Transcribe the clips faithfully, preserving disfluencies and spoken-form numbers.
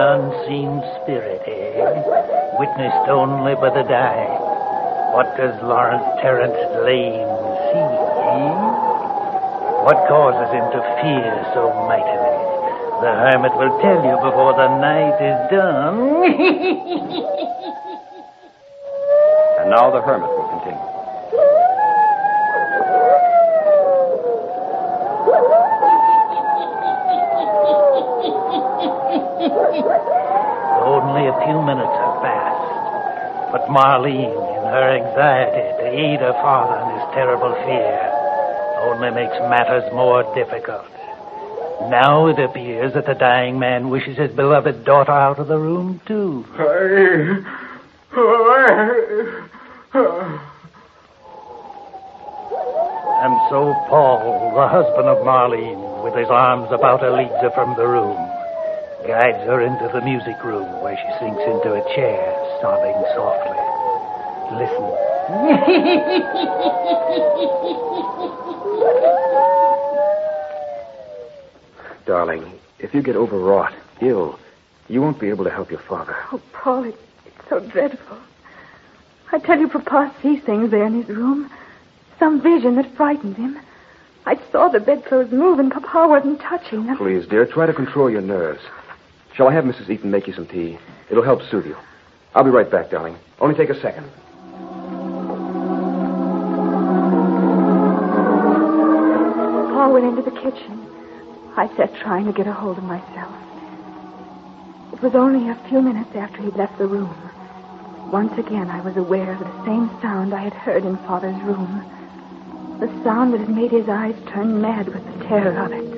unseen spirit, eh? Witnessed only by the die. What does Lawrence Terence Lane see, eh? What causes him to fear so mightily? The hermit will tell you before the night is done. And now the hermit will continue. Only a few minutes have passed, but Marlene, in her anxiety to aid her father in his terrible fear, only makes matters more difficult. Now it appears that the dying man wishes his beloved daughter out of the room, too. And so Paul, the husband of Marlene, with his arms about her, leads her from the room, guides her into the music room, where she sinks into a chair, sobbing softly. Listen. Darling, if you get overwrought, ill, you won't be able to help your father. Oh, Paul, it, it's so dreadful. I tell you, Papa sees things there in his room. Some vision that frightened him. I saw the bedclothes move and Papa wasn't touching them. Please, dear, try to control your nerves. Shall I have Missus Eaton make you some tea? It'll help soothe you. I'll be right back, darling. Only take a second. Paul went into the kitchen. I sat trying to get a hold of myself. It was only a few minutes after he'd left the room. Once again, I was aware of the same sound I had heard in Father's room. The sound that had made his eyes turn mad with the terror of it.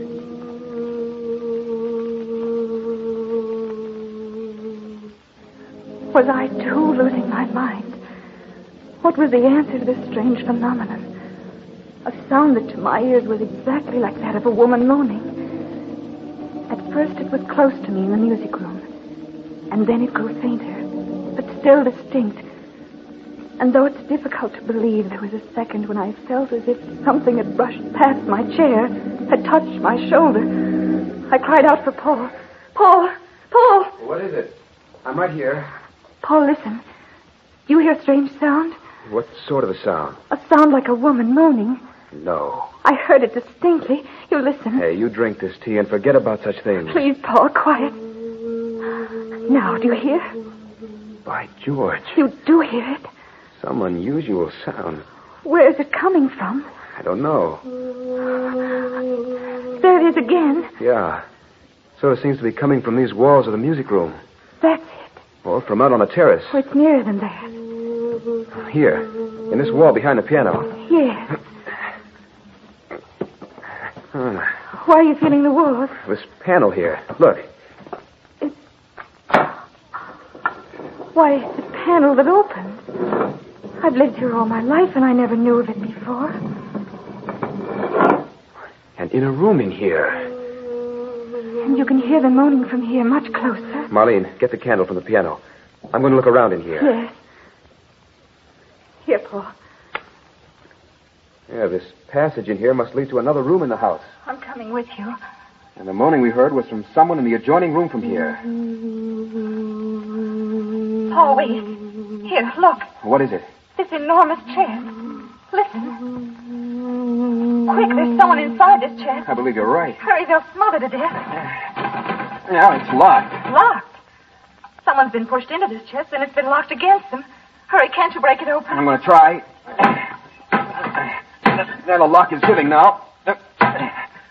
Was I, too, losing my mind? What was the answer to this strange phenomenon? A sound that to my ears was exactly like that of a woman moaning. At first it was close to me in the music room. And then it grew fainter, but still distinct. And though it's difficult to believe, there was a second when I felt as if something had brushed past my chair, had touched my shoulder. I cried out for Paul. Paul! Paul! What is it? I'm right here. Paul, listen. You hear a strange sound? What sort of a sound? A sound like a woman moaning. No. I heard it distinctly. You listen. Hey, you drink this tea and forget about such things. Please, Paul, quiet. Now, do you hear? By George. You do hear it. Some unusual sound. Where is it coming from? I don't know. There it is again. Yeah. Sort of seems to be coming from these walls of the music room. That's it. Or from out on the terrace. Oh, it's nearer than that. Here, in this wall behind the piano. Yes. Hmm. Why are you feeling the walls? This panel here. Look. It's... Why, it's a panel that opens. I've lived here all my life, and I never knew of it before. An inner room in here. And you can hear the moaning from here much closer. Marlene, get the candle from the piano. I'm going to look around in here. Yes. Here, Paul. Yeah, this passage in here must lead to another room in the house. I'm coming with you. And the moaning we heard was from someone in the adjoining room from here. Paul, wait. Here, look. What is it? This enormous chest. Listen. Quick, there's someone inside this chest. I believe you're right. Hurry, they'll smother to death. Now it's locked. Locked? Someone's been pushed into this chest, and it's been locked against them. Hurry, can't you break it open? I'm going to try. Now the lock is giving now.